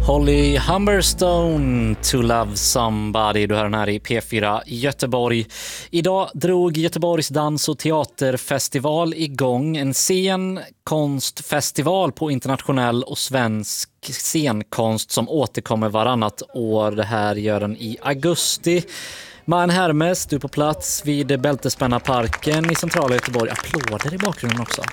Holly Humberstone, To Love Somebody. Du hör den här i P4 Göteborg. Idag drog Göteborgs dans- och teaterfestival igång en scenkonstfestival på internationell och svensk scenkonst som återkommer varannat år. Det här gör den i augusti. Man Hermes, du på plats vid Bältespännarparken i centrala Göteborg. Applåder i bakgrunden också.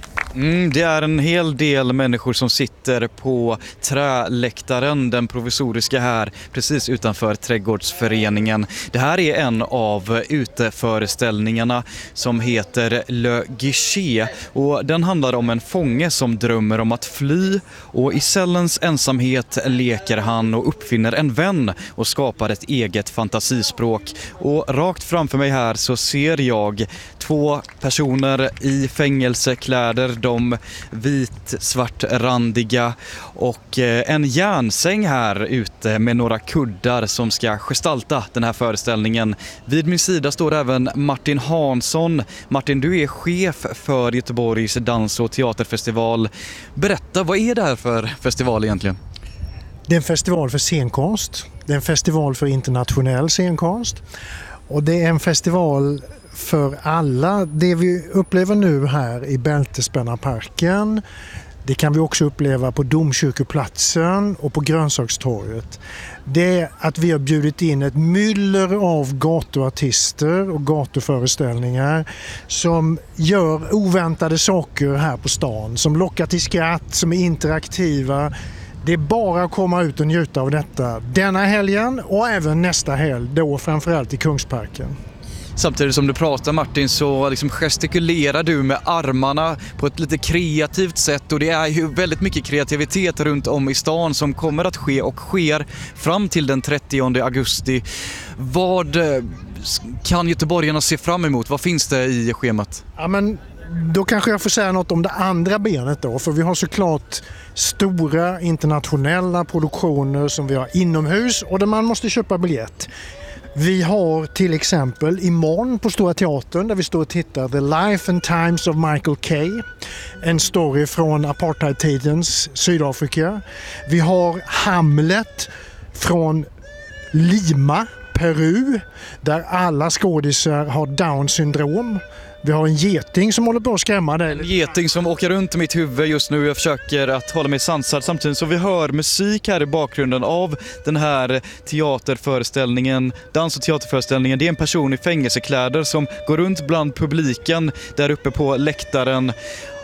Det är en hel del människor som sitter på träläktaren, den provisoriska här, precis utanför Trädgårdsföreningen. Det här är en av uteföreställningarna som heter Le Guichet, och den handlar om en fånge som drömmer om att fly, och i cellens ensamhet leker han och uppfinner en vän och skapar ett eget fantasispråk. Och rakt framför mig här så ser jag två personer i fängelsekläder, de vit-svartrandiga, och en järnsäng här ute med några kuddar som ska gestalta den här föreställningen. Vid min sida står även Martin Hansson. Martin, du är chef för Göteborgs dans- och teaterfestival. Berätta, vad är det här för festival egentligen? Det är en festival för scenkonst. Det är en festival för internationell scenkonst. Och det är en festival för alla. Det vi upplever nu här i Bältespännarparken, det kan vi också uppleva på Domkyrkoplatsen och på Grönsakstorget. Det är att vi har bjudit in ett myller av gatuartister och gatuföreställningar som gör oväntade saker här på stan, som lockar till skratt, som är interaktiva. Det är bara att komma ut och njuta av detta denna helgen och även nästa helg, då framförallt i Kungsparken. Samtidigt som du pratar, Martin, så liksom gestikulerar du med armarna på ett lite kreativt sätt, och det är ju väldigt mycket kreativitet runt om i stan som kommer att ske och sker fram till den 30 augusti. Vad kan göteborgarna se fram emot? Vad finns det i schemat? Ja, men då kanske jag får säga något om det andra benet då, för vi har såklart stora internationella produktioner som vi har inomhus och där man måste köpa biljett. Vi har till exempel imorgon på Stora Teatern, där vi står och tittar, The Life and Times of Michael Kay. En story från apartheidtidens Sydafrika. Vi har Hamlet från Lima, Peru, där alla skådisar har Downs syndrom. Vi har en geting som håller på att skrämma dig. En geting som åker runt i mitt huvud just nu. Jag försöker att hålla mig sansad samtidigt så vi hör musik här i bakgrunden av den här teaterföreställningen, dans- och teaterföreställningen. Det är en person i fängelsekläder som går runt bland publiken där uppe på läktaren,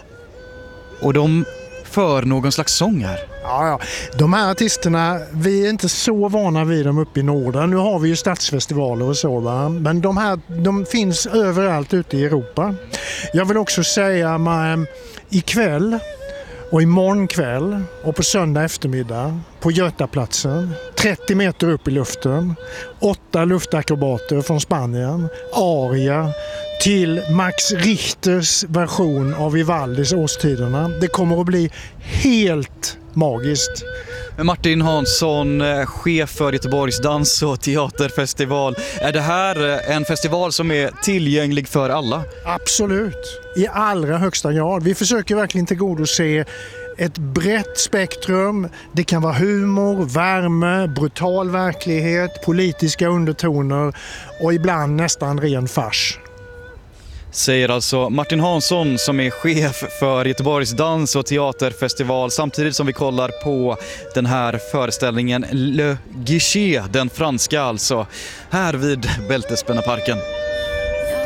och de för någon slags sång här. Ja. De här artisterna, vi är inte så vana vid dem uppe i Norden. Nu har vi ju stadsfestivaler och så, va? Men de finns överallt ute i Europa. Jag vill också säga att ikväll och imorgon kväll och på söndag eftermiddag på Götaplatsen, 30 meter upp i luften, 8 luftakrobater från Spanien, aria till Max Richters version av Vivaldis Årstiderna. Det kommer att bli helt magiskt. Martin Hansson, chef för Göteborgs dans- och teaterfestival. Är det här en festival som är tillgänglig för alla? Absolut, i allra högsta grad. Vi försöker verkligen tillgodose ett brett spektrum. Det kan vara humor, värme, brutal verklighet, politiska undertoner och ibland nästan ren fars. Säger alltså Martin Hansson som är chef för Göteborgs dans- och teaterfestival, samtidigt som vi kollar på den här föreställningen Le Guichet, den franska alltså, här vid Bältespännarparken.